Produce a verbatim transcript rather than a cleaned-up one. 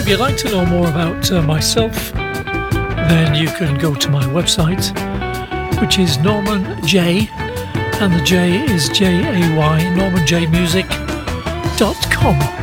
you'd like to know more about uh, myself, then you can go to my website, which is Norman J, and the J is J A Y, norman j music dot com.